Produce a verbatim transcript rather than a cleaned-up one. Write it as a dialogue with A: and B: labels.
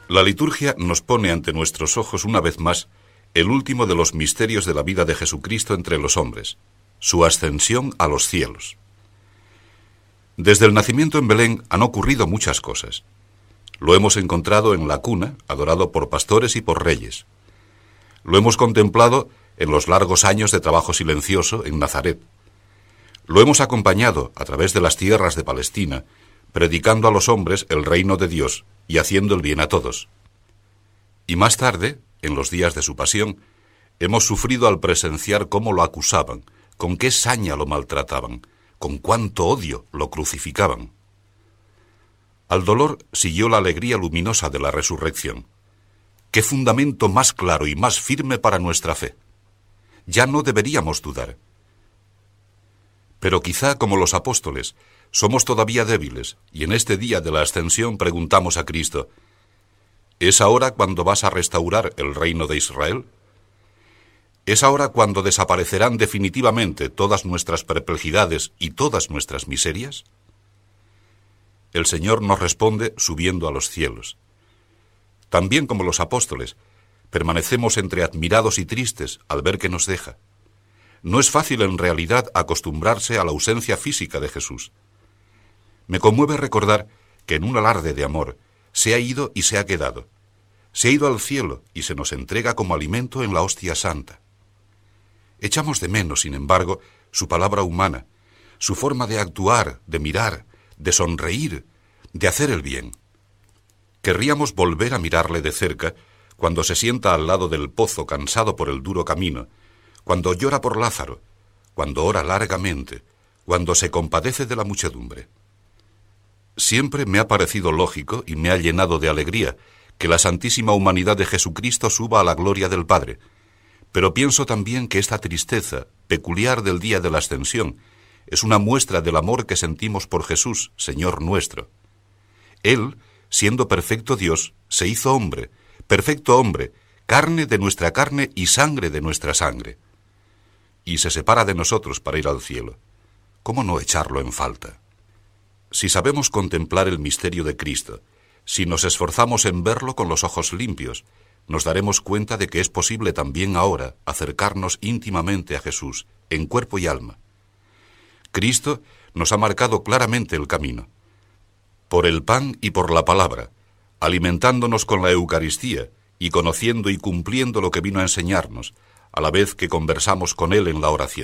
A: La liturgia nos pone ante nuestros ojos una vez más el último de los misterios de la vida de Jesucristo entre los hombres, su ascensión a los cielos. Desde el nacimiento en Belén han ocurrido muchas cosas. Lo hemos encontrado en la cuna, adorado por pastores y por reyes. Lo hemos contemplado en los largos años de trabajo silencioso en Nazaret. Lo hemos acompañado a través de las tierras de Palestina, predicando a los hombres el reino de Dios y haciendo el bien a todos. Y más tarde, en los días de su pasión, hemos sufrido al presenciar cómo lo acusaban, con qué saña lo maltrataban, con cuánto odio lo crucificaban. Al dolor siguió la alegría luminosa de la resurrección. ¡Qué fundamento más claro y más firme para nuestra fe! Ya no deberíamos dudar. Pero quizá, como los apóstoles, somos todavía débiles, y en este día de la ascensión preguntamos a Cristo: ¿es ahora cuando vas a restaurar el reino de Israel? ¿Es ahora cuando desaparecerán definitivamente todas nuestras perplejidades y todas nuestras miserias? El Señor nos responde subiendo a los cielos. También como los apóstoles, permanecemos entre admirados y tristes al ver que nos deja. No es fácil en realidad acostumbrarse a la ausencia física de Jesús. Me conmueve recordar que en un alarde de amor se ha ido y se ha quedado. Se ha ido al cielo y se nos entrega como alimento en la hostia santa. Echamos de menos, sin embargo, su palabra humana, su forma de actuar, de mirar, de sonreír, de hacer el bien. Querríamos volver a mirarle de cerca cuando se sienta al lado del pozo cansado por el duro camino, cuando llora por Lázaro, cuando ora largamente, cuando se compadece de la muchedumbre. Siempre me ha parecido lógico y me ha llenado de alegría que la santísima humanidad de Jesucristo suba a la gloria del Padre, pero pienso también que esta tristeza, peculiar del día de la ascensión, es una muestra del amor que sentimos por Jesús, Señor nuestro. Él, siendo perfecto Dios, se hizo hombre, perfecto hombre, carne de nuestra carne y sangre de nuestra sangre. Y se separa de nosotros para ir al cielo. ¿Cómo no echarlo en falta? Si sabemos contemplar el misterio de Cristo, si nos esforzamos en verlo con los ojos limpios, nos daremos cuenta de que es posible también ahora acercarnos íntimamente a Jesús, en cuerpo y alma. Cristo nos ha marcado claramente el camino. Por el pan y por la palabra, alimentándonos con la Eucaristía y conociendo y cumpliendo lo que vino a enseñarnos, a la vez que conversamos con Él en la oración.